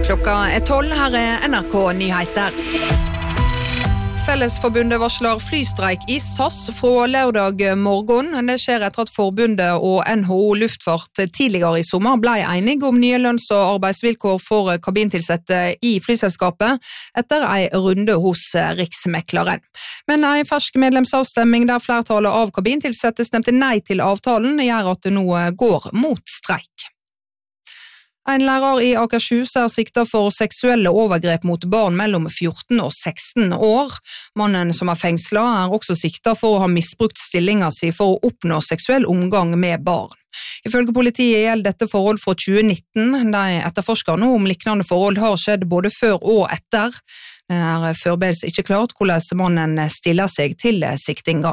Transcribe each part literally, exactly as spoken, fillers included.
Klokka er tolv, her er N R K Nyheter. Fellesforbundet varsler flystreik i S A S fra lørdag morgen. Det skjer etter at forbundet og N H O Luftfart tidligere i sommer ble enige om nye lønns- og arbeidsvilkår for kabintilsette i flyselskapet etter en runde hos Riksmekleren. Men en fersk medlemsavstemming der flertallet av kabintilsette stemte nei til avtalen gjør at det nå går mot streik. En lærer i Akershus er siktet for seksuelle overgrep mot barn mellom fjorten og seksten år. Mannen som er fengslet er også siktet for å ha misbrukt stillingen sin for å oppnå seksuell omgang med barn. Ifølge politiet gjelder dette forhold fra tjue nitten. De etterforsker nå om liknende forhold har skjedd både før og etter. Det er foreløpig ikke klart hvordan mannen stiller seg til siktinga.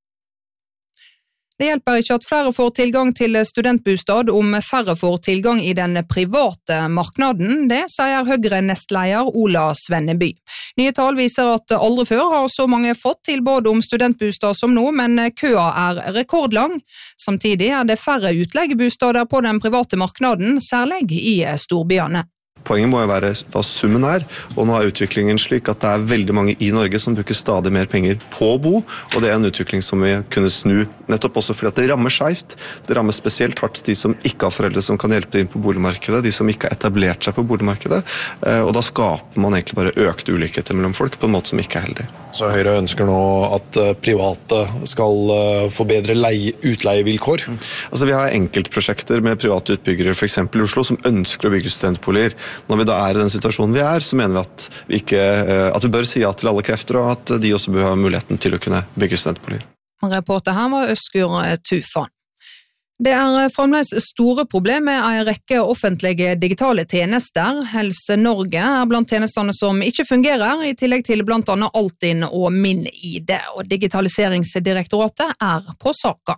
Det hjelper ikke at flere får tilgang til studentbostad om færre får tilgang i den private marknaden. Det sier Høyre-nestleder Ola Svenneby. Nye tall viser at aldri før har så mange fått tilbud om studentbostad som nå, men køa er rekordlang. Samtidig er det færre utleiebostader på den private marknaden, særlig i storbyene. Poenget må jo være hva summen er, og nå er utviklingen slik at det er veldig mange i Norge som bruker stadig mer penger på å bo, og det er en utvikling som vi kunne snu nettopp også fordi at det rammer skjevt. Det rammer spesielt hardt de som ikke har foreldre som kan hjelpe inn på boligmarkedet, de som ikke har etablert seg på boligmarkedet, og da skaper man egentlig bare økt ulikheter mellom folk på en måte som ikke er heldig. Så Høyre ønsker nå at private skal få bedre leie, utleievilkår? Altså vi har enkeltprosjekter med private utbyggere, for eksempel i Oslo, som ønsker å bygge studentboliger. Når vi da er i den situasjonen vi er, så mener vi at vi, ikke, at vi bør si ja til alle krefter, og at de også bør ha muligheten til å kunne bygge studentboliger. Reporter her var Øskur Tufan. Det er fremdeles store problemer med en rekke offentlige digitale tjenester. Helse Norge er blant tjenestene som ikke fungerer, i tillegg til blant annet Altinn og Min I D, og Digitaliseringsdirektoratet er på saka.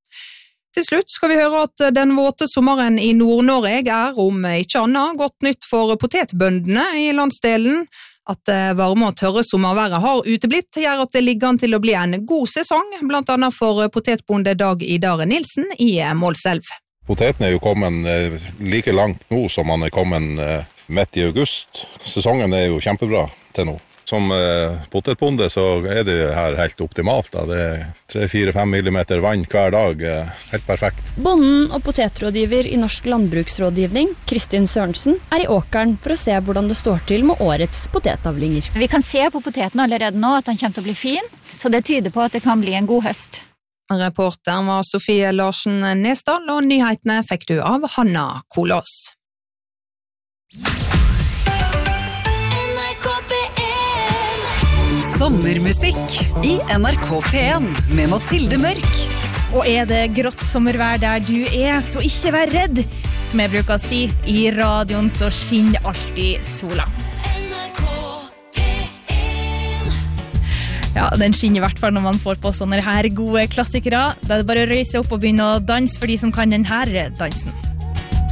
Til slutt skal vi høre at den våte sommeren i Nord-Norge er, om ikke annet, godt nytt for potetbøndene i landsdelen. At varme og tørre sommerværet har uteblitt, gjør at det ligger an til å bli en god sesong, blant annet for potetbonde Dag Idar Nilsen i Målselv. Poteten er jo kommet like langt nå som man er kommet midt i august. Sesongen er jo kjempebra til nå. Som potetbonde så er det her helt optimalt. Da. Det er tre fire fem millimeter vann hver dag, helt perfekt. Bonden og potetrådgiver i Norsk Landbruksrådgivning, Kristin Sørensen, er i åkeren for å se hvordan det står til med årets potetavlinger. Vi kan se på poteten allerede nå at den kommer til å bli fin, så det tyder på at det kan bli en god høst. Reporter var Sofie Larsen Nesdal, og nyhetene fikk du av Hanna Kolås. Sommermusikk i N R K P en med Mathilde Mørk. Og er det grått sommervær der du er, så ikke vær redd. Som jeg bruker å si, i radioen så skinner alltid sola. N R K P en. Ja, den skinner i hvert fall når man får på sånne her gode klassikere. Da er det bare å røyse opp og begynne å danse for de som kan den her dansen.